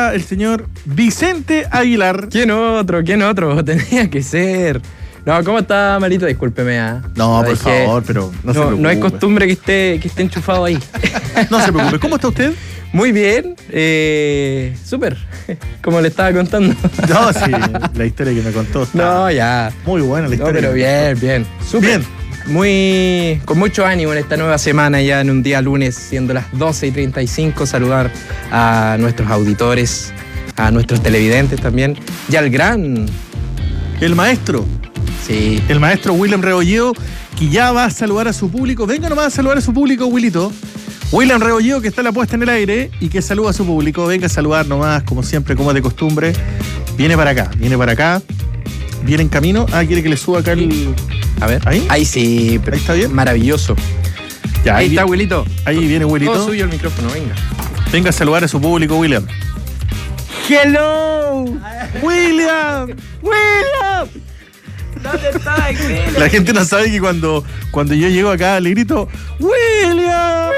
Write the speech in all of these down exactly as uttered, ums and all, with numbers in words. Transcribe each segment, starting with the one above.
está el señor Vicente Aguilar. ¿Quién otro? ¿Quién otro? Tenía que ser. No, ¿cómo está, Marito? Discúlpeme. ¿eh? No, Lo por dejé. favor, pero no, No, se preocupe. no hay costumbre que esté, que esté enchufado ahí. No se preocupe. ¿Cómo está usted? Muy bien. Eh, Súper. Como le estaba contando. No, sí, la historia que me contó está No, ya. muy buena la No, historia. pero que me bien, bien. Súper. Bien. Muy, con mucho ánimo en esta nueva semana, ya en un día lunes, siendo las doce y treinta y cinco, saludar a nuestros auditores, a nuestros televidentes también, y al gran... contó. El maestro, Sí, el maestro William Rebolledo, que ya va a saludar a su público. Venga nomás a saludar a su público, Willito. William Rebolledo, que está en la puesta en el aire y que saluda a su público. Venga a saludar nomás, como siempre, como es de costumbre. Viene para acá, viene para acá. Viene en camino. Ah, quiere que le suba acá el... a ver. ¿Ahí? Ahí sí, pero ¿Ahí está bien? maravilloso. Ya, Ahí está, vi- Wilito. Ahí viene Todo Willito. suyo el micrófono, venga. Venga a saludar a su público, William. ¡Hello! ¡William! ¡William! ¿Dónde está, William? La gente no sabe que cuando, cuando yo llego acá le grito ¡William!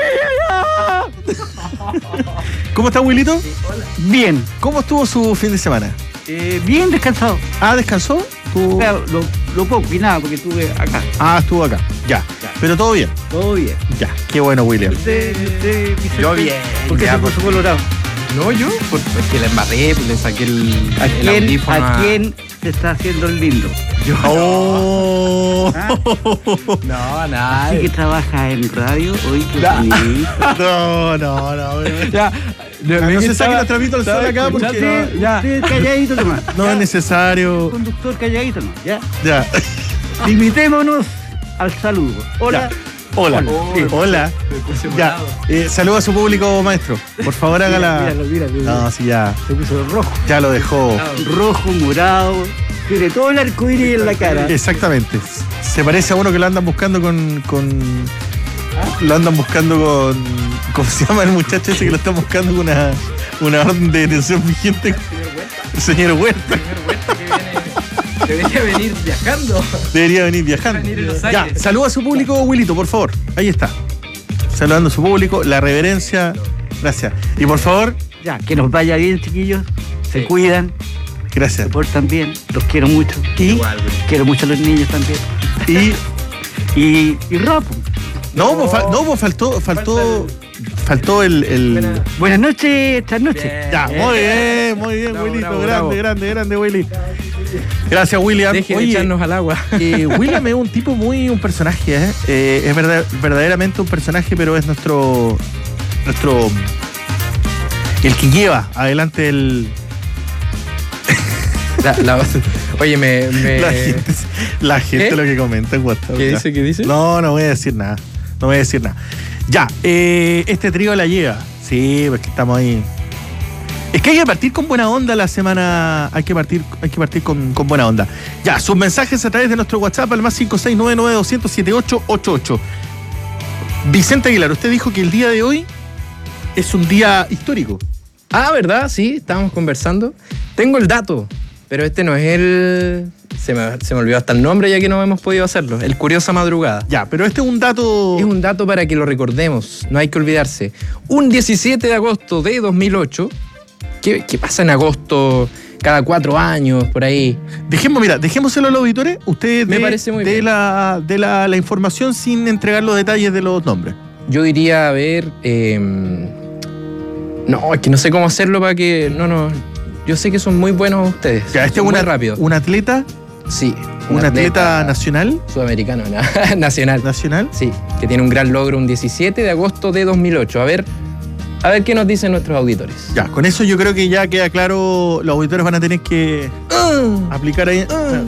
¿Cómo está, Willito? Bien, ¿Cómo estuvo su fin de semana? eh, bien descansado. Ah, ¿descansó? ¿Tú- Claro, lo, lo poco y nada, porque estuve acá. Ah, estuvo acá. Ya. Pero todo bien. Todo bien. Ya. Qué bueno, William. Usted, usted, Vicente, Yo bien, ¿por qué ya, se puso por- colorado? No, yo, pues que le embarré, pues le saqué el, ¿A el quién, audífono ¿A quién se está haciendo el lindo? Yo. ¡Oh! Ah. No, nada. Así que trabaja en radio, hoy qué Ya. bonito. No, no, no. Ya, Ah, no se saquen los trapitos al sol acá porque Usted, ya. usted calladito nomás. no Ya. es necesario. Conductor calladito nomás, ya. Ya. Limitémonos al saludo. Hola. Ya. Hola. Sí. Hola. Ya. Eh, saluda a su público, maestro. Por favor, haga la. Míralo, míralo, míralo. No, sí, ya. Se puso rojo. Ya lo dejó. Rojo, morado. Tiene todo el arco iris en la cara. Exactamente. Se parece a uno que lo andan buscando con. con lo andan buscando con. ¿Cómo se llama el muchacho ese que lo están buscando con una, una orden de detención vigente? El señor Huerta. Debería venir viajando. Debería venir viajando. Venir en los Ya, aires. saluda a su público, Willito, por favor. Ahí está. Saludando a su público, la reverencia. Gracias. Y por favor, Ya, que nos vaya bien, chiquillos. Se Sí. cuidan, se gracias. portan bien. Los quiero mucho. Y Igual, güey. quiero mucho a los niños también. Y. Y, y rapo. No, pues, fal- no, pues faltó. Faltó. Faltó el. el- Buena- Buenas noches, esta noche. Bien. Ya, muy bien, muy bien, Bravo, Willito. bravo, grande, bravo. grande, grande, Willy. Gracias, William. Deje de Oye, echarnos al agua. eh, William es un tipo muy. un personaje, ¿eh? Eh, es verdad, verdaderamente un personaje, pero es nuestro. nuestro. el que lleva adelante el. La- la- oye, me. me- La gente, la gente ¿Qué? lo que comenta en WhatsApp. ¿Qué ya. dice? ¿Qué dice? No, no voy a decir nada. No voy a decir nada. Ya, eh, este trío la lleva. Sí, porque estamos ahí. Es que hay que partir con buena onda la semana. Hay que partir, hay que partir con, con buena onda. Ya, sus mensajes a través de nuestro WhatsApp al más cinco seis nueve nueve dos cero siete ocho ocho ocho. Vicente Aguilar, usted dijo que el día de hoy es un día histórico. Ah, ¿verdad? Sí, estábamos conversando. Tengo el dato, pero este no es el... Se me, se me olvidó hasta el nombre ya que no hemos podido hacerlo. El Curiosa Madrugada. Ya, pero este es un dato. Es un dato para que lo recordemos, no hay que olvidarse. Un diecisiete de agosto de dos mil ocho, ¿qué, qué pasa en agosto cada cuatro años, por ahí? Dejemos, mira, dejémoselo a los auditores. Usted Me de, parece muy de bien. la de la, la información sin entregar los detalles de los nombres. Yo diría, a ver... eh, no, es que no sé cómo hacerlo para que... No, no... Yo sé que son muy buenos ustedes. Ya, este es Son muy una, rápido. un atleta, Sí. un atleta nacional, Sudamericano, na- nacional. nacional. Sí, que tiene un gran logro un diecisiete de agosto de dos mil ocho. A ver, a ver qué nos dicen nuestros auditores. Ya, con eso yo creo que ya queda claro, los auditores van a tener que aplicar ahí.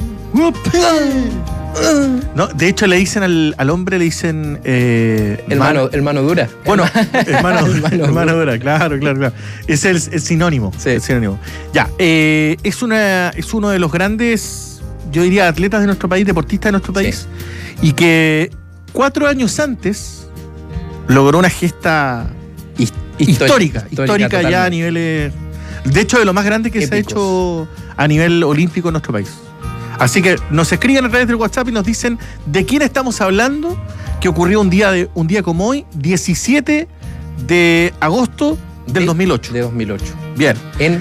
No, de hecho le dicen al, al hombre, le dicen eh, El mano- mano, el mano dura. Bueno, hermano, Hermano hermano dura, claro, claro, claro. Es el, el sinónimo. Sí. El sinónimo. Ya, eh, es una, es uno de los grandes, yo diría, atletas de nuestro país, deportistas de nuestro país, y que cuatro años antes logró una gesta His- histórica, histórica, ya a totalmente. niveles. De hecho, de lo más grande que se ha Épicos. hecho a nivel olímpico en nuestro país. Así que nos escriben a través del WhatsApp y nos dicen de quién estamos hablando, que ocurrió un día, de, un día como hoy, diecisiete de agosto del De- dos mil ocho. De dos mil ocho. Bien. En